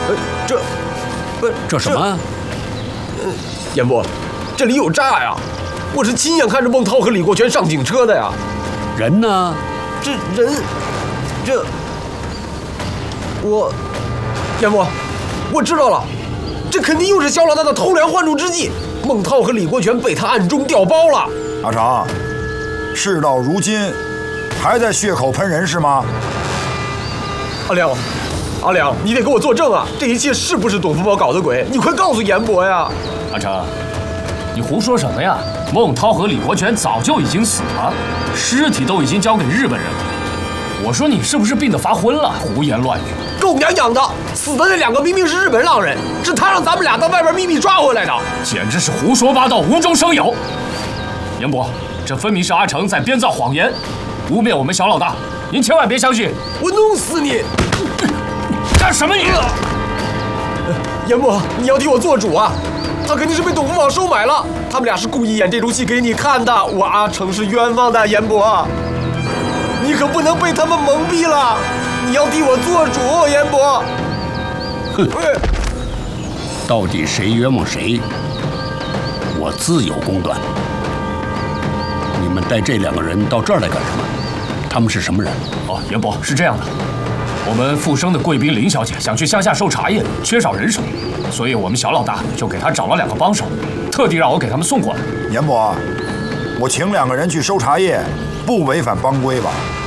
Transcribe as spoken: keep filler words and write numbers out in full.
呃，这，不， 这什么？ 呃，严伯，这里有诈呀！我是亲眼看着孟涛和李国权上警车的呀。 人呢？ 这人，这，我，严伯，我知道了，这肯定又是肖老大的偷梁换柱之计。孟涛和李国权被他暗中调包了。 阿长，事到如今，还在血口喷人是吗？ 阿良，阿良，你得给我作证啊！这一切是不是董福宝搞的鬼？你快告诉严伯呀！ 阿成，你胡说什么呀？孟涛和李国权早就已经死了，尸体都已经交给日本人了。我说你是不是病得发昏了？胡言乱语！ 狗娘养的！死的那两个明明是日本浪人，是他让咱们俩到外边秘密抓回来的， 简直是胡说八道，无中生有！严伯，这分明是阿成在编造谎言，污蔑我们小老大。您千万别相信！ 我弄死你！ 干什么你？ 严伯，你要替我做主啊！他肯定是被董福宝收买了，他们俩是故意演这出戏给你看的。我阿成是冤枉的，严伯，你可不能被他们蒙蔽了！你要替我做主，严伯。 哼，到底谁冤枉谁，我自有公断。你们带这两个人到这儿来干什么？他们是什么人？ 哦，严伯是这样的，我们富生的贵宾林小姐想去乡下收茶叶，缺少人手，所以我们小老大就给她找了两个帮手，特地让我给他们送过来。 严伯，我请两个人去收茶叶，不违反帮规吧？